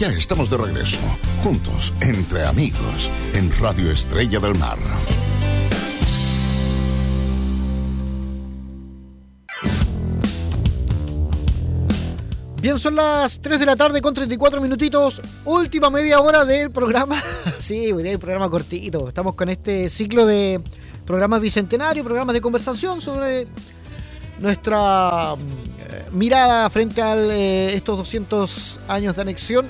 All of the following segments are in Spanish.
Ya estamos de regreso, juntos, entre amigos, en Radio Estrella del Mar. Bien, son las 3 de la tarde con 34 minutitos, última media hora del programa. Sí, hoy día hay programa cortito. Estamos con este ciclo de programas bicentenarios, programas de conversación sobre nuestra mirada frente a estos 200 años de anexión.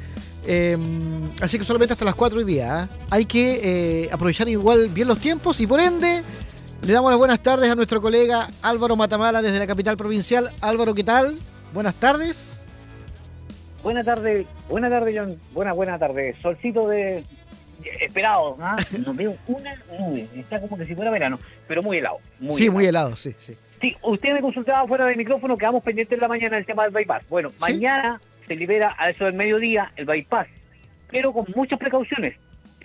Así que solamente hasta las 4 hoy día. Hay que aprovechar igual bien los tiempos y por ende le damos las buenas tardes a nuestro colega Álvaro Matamala desde la capital provincial. Álvaro, ¿qué tal? Buenas tardes. Buenas tardes, John. Buena tarde. Solcito de esperado, ¿ah? No veo una nube. Está como que si fuera verano, pero muy helado. Muy helado, sí. Sí, usted me consultaba fuera del micrófono, quedamos pendientes en la mañana del tema del bypass. Bueno, ¿sí? Mañana se libera a eso del mediodía el bypass, pero con muchas precauciones.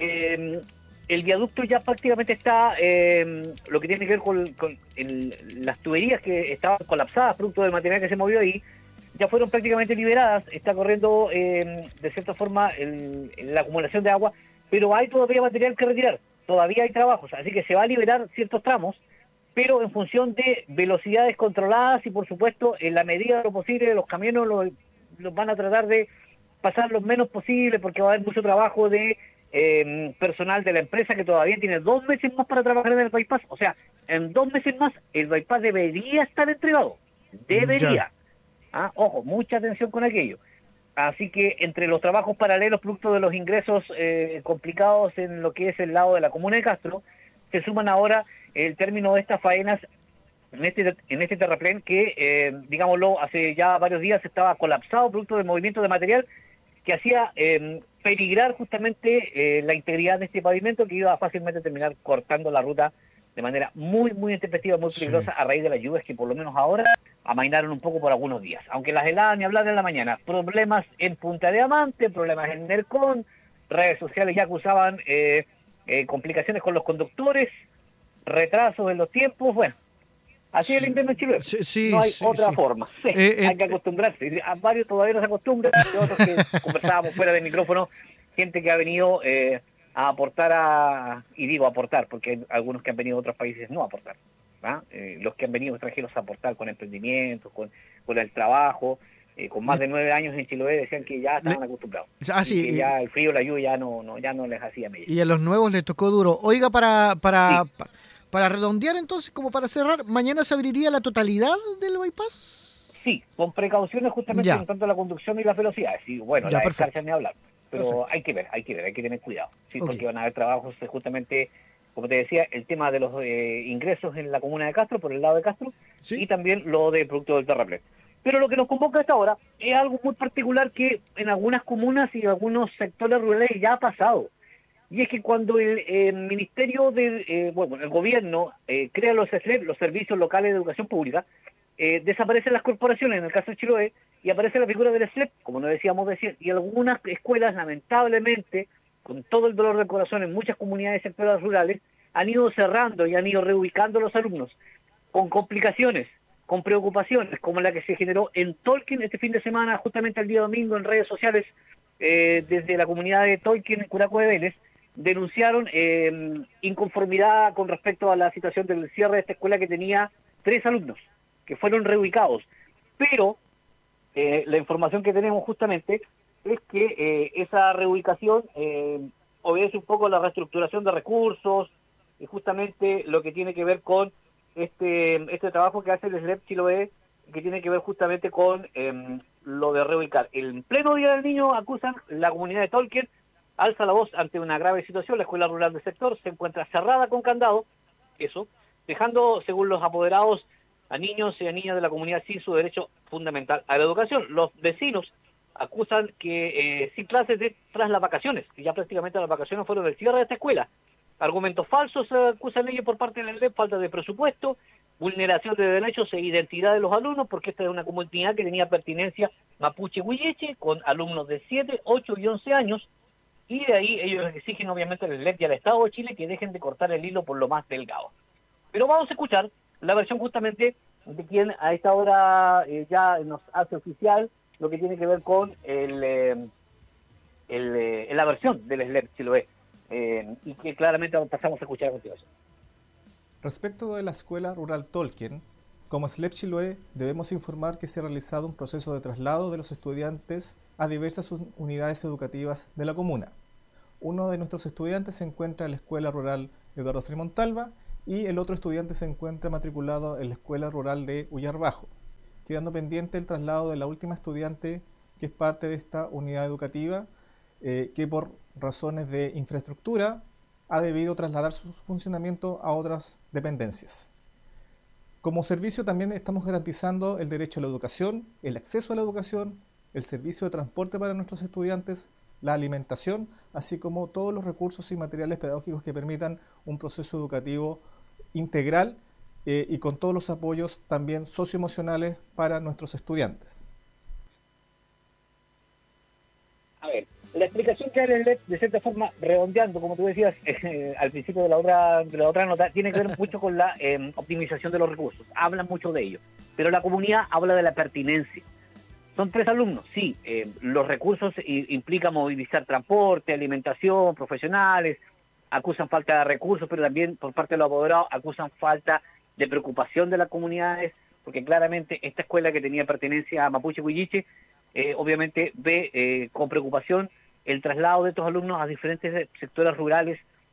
El viaducto ya prácticamente está, lo que tiene que ver con las tuberías que estaban colapsadas producto del material que se movió ahí, ya fueron prácticamente liberadas. Está corriendo de cierta forma la acumulación de agua, pero hay todavía material que retirar, todavía hay trabajos, así que se va a liberar ciertos tramos, pero en función de velocidades controladas y por supuesto en la medida de lo posible los camiones los van a tratar de pasar lo menos posible porque va a haber mucho trabajo de personal de la empresa que todavía tiene 2 meses más para trabajar en el bypass. O sea, en 2 meses más el bypass debería estar entregado. Debería. Ojo, mucha atención con aquello. Así que entre los trabajos paralelos producto de los ingresos complicados en lo que es el lado de la comuna de Castro, se suman ahora el término de estas faenas en este terraplén que, digámoslo, hace ya varios días estaba colapsado producto del movimiento de material que hacía peligrar justamente la integridad de este pavimento que iba a fácilmente terminar cortando la ruta de manera muy, muy intempestiva, muy peligrosa a raíz de las lluvias que por lo menos ahora amainaron un poco por algunos días. Aunque las heladas ni hablar en la mañana. Problemas en Punta de Amante, problemas en Nercón, redes sociales ya acusaban complicaciones con los conductores, retrasos en los tiempos, bueno. Así es el invierno en Chile. No hay otra forma. Hay que acostumbrarse. A varios todavía no se acostumbran. Otros que conversábamos fuera del micrófono, gente que ha venido a aportar y digo aportar, porque hay algunos que han venido de otros países no a aportar. Los que han venido extranjeros a aportar con emprendimientos, con el trabajo, con más de 9 años en Chiloé decían que ya estaban acostumbrados. Y que ya el frío, la lluvia ya no les hacía medio. Y a los nuevos les tocó duro. Oiga, para redondear entonces, como para cerrar, ¿mañana se abriría la totalidad del bypass? Sí, con precauciones justamente en tanto la conducción y las velocidades. Sí, bueno, la descarga ni hablar. Pero hay que ver, hay que tener cuidado. Sí, porque van a haber trabajos justamente, como te decía, el tema de los ingresos en la comuna de Castro, por el lado de Castro, y también lo de producto del terraplén. Pero lo que nos convoca a esta hora es algo muy particular que en algunas comunas y en algunos sectores rurales ya ha pasado. Y es que cuando el Ministerio el gobierno crea los SLEP, los Servicios Locales de Educación Pública, desaparecen las corporaciones, en el caso de Chiloé, y aparece la figura del SLEP, como nos decíamos decir, y algunas escuelas, lamentablemente, con todo el dolor del corazón en muchas comunidades y sectores rurales, han ido cerrando y han ido reubicando a los alumnos, con complicaciones, con preocupaciones, como la que se generó en Tolkien este fin de semana, justamente el día domingo en redes sociales, desde la comunidad de Tolkien, en Curacao de Vélez, denunciaron inconformidad con respecto a la situación del cierre de esta escuela que tenía 3 alumnos que fueron reubicados. Pero la información que tenemos justamente es que esa reubicación obedece un poco a la reestructuración de recursos y justamente lo que tiene que ver con este trabajo que hace el SLEP Chiloé, que tiene que ver justamente con lo de reubicar. En pleno Día del Niño acusan la comunidad de Tolkien, alza la voz ante una grave situación. La escuela rural del sector se encuentra cerrada con candado, dejando, según los apoderados, a niños y a niñas de la comunidad sin su derecho fundamental a la educación. Los vecinos acusan que sin clases tras las vacaciones, que ya prácticamente las vacaciones fueron del cierre de esta escuela. Argumentos falsos acusan ellos por parte del SLEP, falta de presupuesto, vulneración de derechos e identidad de los alumnos, porque esta es una comunidad que tenía pertinencia mapuche-huilleche, con alumnos de 7, 8 y 11 años, y de ahí ellos exigen obviamente al SLEP y al Estado de Chile que dejen de cortar el hilo por lo más delgado. Pero vamos a escuchar la versión justamente de quien a esta hora ya nos hace oficial lo que tiene que ver con la versión del SLEP Chiloé, y que claramente pasamos a escuchar a continuación. Respecto de la Escuela Rural Tolkien, como SLEP Chiloé debemos informar que se ha realizado un proceso de traslado de los estudiantes a diversas unidades educativas de la comuna. Uno de nuestros estudiantes se encuentra en la Escuela Rural Eduardo Frei Montalva y el otro estudiante se encuentra matriculado en la Escuela Rural de Ullar Bajo, quedando pendiente el traslado de la última estudiante que es parte de esta unidad educativa, que por razones de infraestructura ha debido trasladar su funcionamiento a otras dependencias. Como servicio también estamos garantizando el derecho a la educación, el acceso a la educación, el servicio de transporte para nuestros estudiantes, la alimentación, así como todos los recursos y materiales pedagógicos que permitan un proceso educativo integral y con todos los apoyos también socioemocionales para nuestros estudiantes. A ver, la explicación que da el SLEP, de cierta forma, redondeando, como tú decías al principio de la otra nota, tiene que ver mucho con la optimización de los recursos. Hablan mucho de ello, pero la comunidad habla de la pertinencia. Son 3 alumnos, sí, los recursos implican movilizar transporte, alimentación, profesionales, acusan falta de recursos, pero también por parte de los apoderados acusan falta de preocupación de las comunidades, porque claramente esta escuela que tenía pertenencia a Mapuche Huilliche, obviamente ve con preocupación el traslado de estos alumnos a diferentes sectores rurales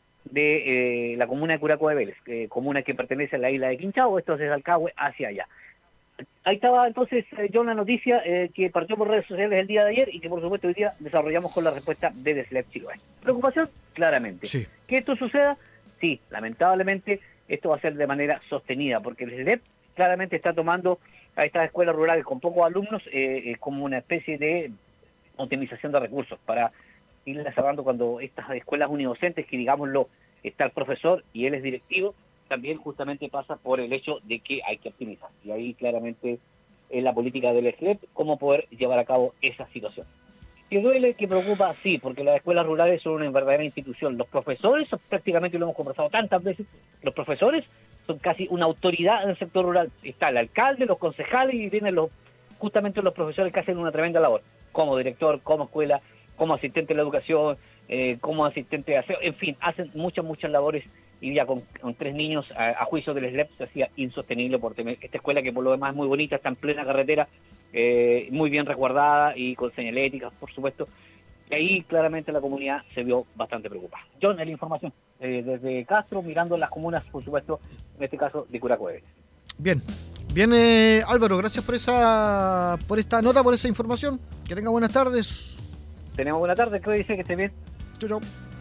de la comuna de Curacao de Vélez, comuna que pertenece a la isla de Quinchao, esto es de Salcahue hacia allá. Ahí estaba entonces, John, la noticia que partió por redes sociales el día de ayer y que por supuesto hoy día desarrollamos con la respuesta de SLEP Chiloé. Preocupación, claramente. Sí. ¿Que esto suceda? Sí, lamentablemente esto va a ser de manera sostenida, porque el SLEP claramente está tomando a estas escuelas rurales con pocos alumnos como una especie de optimización de recursos para irlas cerrando cuando estas escuelas unidocentes, que digámoslo, está el profesor y él es directivo, también justamente pasa por el hecho de que hay que optimizar. Y ahí claramente es la política del SLEP, cómo poder llevar a cabo esa situación. ¿Que duele? ¿Que preocupa? Sí, porque las escuelas rurales son una verdadera institución. Los profesores, prácticamente lo hemos conversado tantas veces, los profesores son casi una autoridad en el sector rural. Está el alcalde, los concejales y vienen justamente los profesores que hacen una tremenda labor, como director, como escuela, como asistente de la educación, como asistente de aseo, en fin, hacen muchas labores, y ya con 3 niños a juicio del SLEP se hacía insostenible por tener esta escuela, que por lo demás es muy bonita, está en plena carretera, muy bien resguardada y con señaléticas, por supuesto. Y ahí claramente la comunidad se vio bastante preocupada. John, en la información desde Castro, mirando las comunas, por supuesto, en este caso de Curacao de Vélez. Bien, Álvaro, gracias por esta nota, por esa información. Que tenga buenas tardes. Tenemos buena tarde, ¿qué dice? Que esté bien. Chau.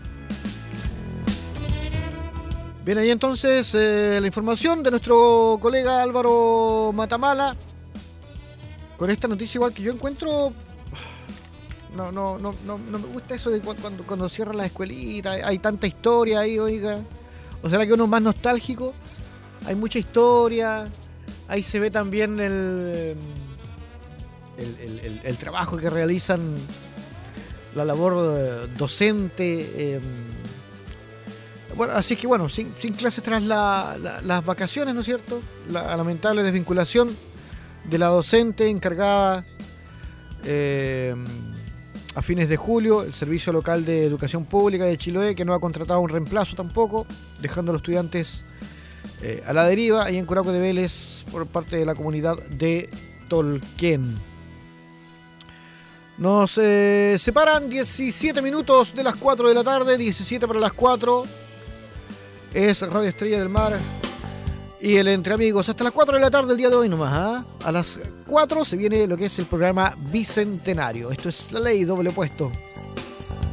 Bien, ahí entonces la información de nuestro colega Álvaro Matamala. Con esta noticia igual que yo encuentro... No me gusta eso de cuando cierran las escuelitas, hay tanta historia ahí, oiga. ¿O será que uno es más nostálgico? Hay mucha historia, ahí se ve también el trabajo que realizan, la labor docente. Bueno, así que bueno, sin clases tras las vacaciones, ¿no es cierto? La lamentable desvinculación de la docente encargada a fines de julio, el Servicio Local de Educación Pública de Chiloé, que no ha contratado un reemplazo tampoco, dejando a los estudiantes a la deriva, ahí en Curacao de Vélez, por parte de la comunidad de Tolkien. Nos separan 17 minutos de las 4 de la tarde, 17 para las 4. Es Radio Estrella del Mar y el Entre Amigos hasta las 4 de la tarde el día de hoy nomás. A las 4 se viene lo que es el programa Bicentenario. Esto es La Ley Doble Puesto.